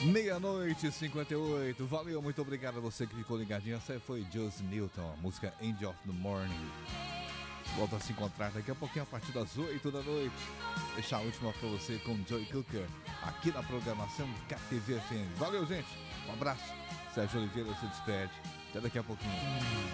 Meia-noite e 58. Valeu, muito obrigado a você que ficou ligadinho. Essa foi Josie Newton, música Angel of the Morning. Volto a se encontrar daqui a pouquinho a partir das 8 da noite. Deixar a última pra você com Joey Cooker aqui na programação KTV FM. Valeu, gente. Um abraço. Sérgio Oliveira se despede. Até daqui a pouquinho.